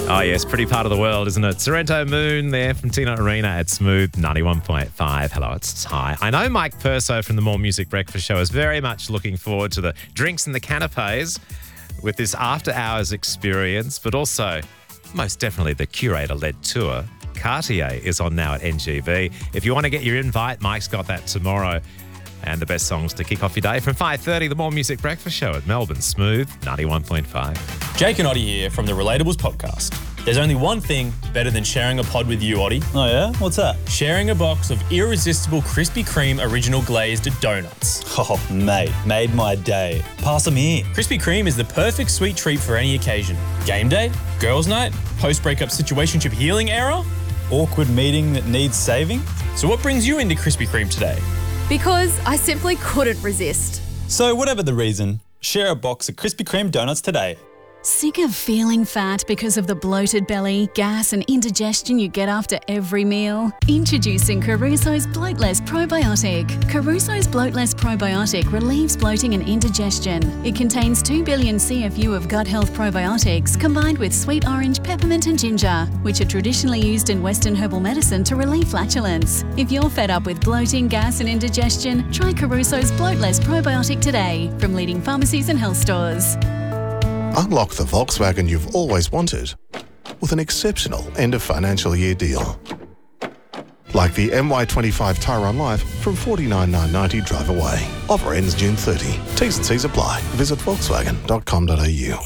Oh, yes, pretty part of the world, isn't it? Sorrento Moon there from Tina Arena at Smooth 91.5. Hello, it's Ty. I know Mike Perso from the More Music Breakfast Show is very much looking forward to the drinks and the canapes with this after-hours experience, but also most definitely the curator-led tour. Cartier is on now at NGV. If you want to get your invite, Mike's got that tomorrow. And the best songs to kick off your day from 5:30, the More Music Breakfast Show at Melbourne Smooth 91.5. Jake and Oddie here from the Relatables podcast. There's only one thing better than sharing a pod with you, Oddie. Oh yeah? What's that? Sharing a box of irresistible Krispy Kreme original glazed donuts. Oh, mate, made my day. Pass them here. Krispy Kreme is the perfect sweet treat for any occasion. Game day, girls' night, post-breakup situationship healing era. Awkward meeting that needs saving? So what brings you into Krispy Kreme today? Because I simply couldn't resist. So whatever the reason, share a box of Krispy Kreme donuts today. Sick of feeling fat because of the bloated belly, gas and indigestion you get after every meal? Introducing Caruso's Bloatless Probiotic. Caruso's Bloatless Probiotic relieves bloating and indigestion. It contains 2 billion CFU of gut health probiotics combined with sweet orange, peppermint and ginger, which are traditionally used in Western herbal medicine to relieve flatulence. If you're fed up with bloating, gas and indigestion, try Caruso's Bloatless Probiotic today from leading pharmacies and health stores. Unlock the Volkswagen you've always wanted with an exceptional end of financial year deal. Like the MY25 Tyrone Life from $49,990 drive away. Offer ends June 30. T's and C's apply. Visit volkswagen.com.au.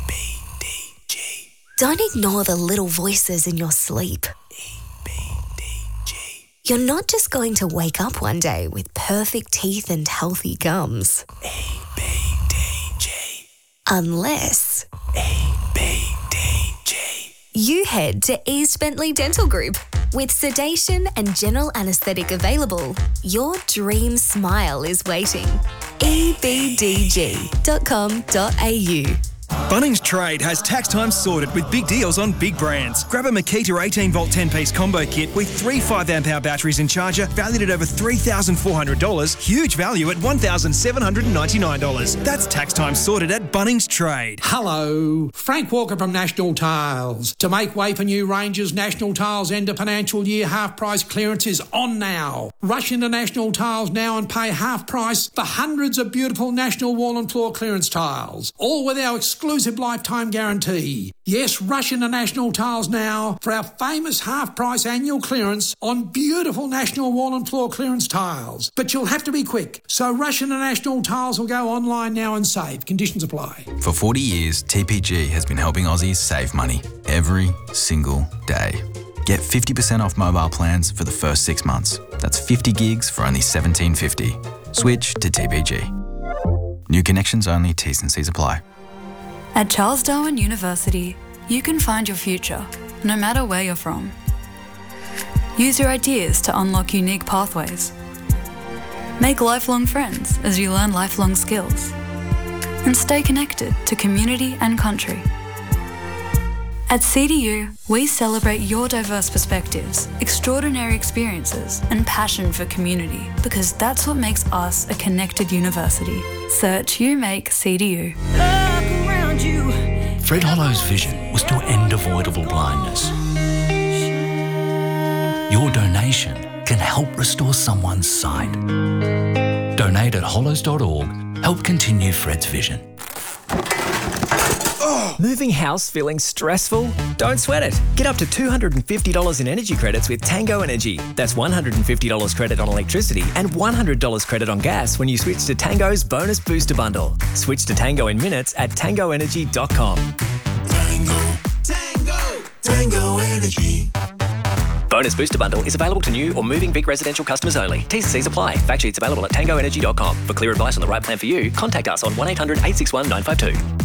Don't ignore the little voices in your sleep. You're not just going to wake up one day with perfect teeth and healthy gums. Unless you head to East Bentley Dental Group. With sedation and general anaesthetic available, your dream smile is waiting. ebdg.com.au. Bunnings Trade has tax time sorted with big deals on big brands. Grab a Makita 18-volt 10-piece combo kit with 3 5-amp-hour batteries and charger valued at over $3,400. Huge value at $1,799. That's tax time sorted at Bunnings Trade. Hello, Frank Walker from National Tiles. To make way for new ranges, National Tiles end of financial year half-price clearance is on now. Rush into National Tiles now and pay half price for hundreds of beautiful National wall and floor clearance tiles, all with our exclusive lifetime guarantee. Yes, rush into National Tiles now for our famous half-price annual clearance on beautiful National wall and floor clearance tiles. But you'll have to be quick, so rush into National Tiles or go online now and save. Conditions apply. For 40 years, TPG has been helping Aussies save money every single day. Get 50% off mobile plans for the first 6 months. That's 50 gigs for only $17.50. Switch to TPG. New connections only, T's and C's apply. At Charles Darwin University, you can find your future, no matter where you're from. Use your ideas to unlock unique pathways. Make lifelong friends as you learn lifelong skills. And stay connected to community and country. At CDU, we celebrate your diverse perspectives, extraordinary experiences, and passion for community, because that's what makes us a connected university. Search You Make CDU. Fred Hollow's vision was to end avoidable blindness. Your donation can help restore someone's sight. Donate at hollows.org. Help continue Fred's vision. Moving house feeling stressful? Don't sweat it. Get up to $250 in energy credits with Tango Energy. That's $150 credit on electricity and $100 credit on gas when you switch to Tango's Bonus Booster Bundle. Switch to Tango in minutes at tangoenergy.com. Tango Energy. Bonus Booster Bundle is available to new or moving Vic residential customers only. T's and C's apply. Fact sheets available at tangoenergy.com. For clear advice on the right plan for you, contact us on 1800 861 952.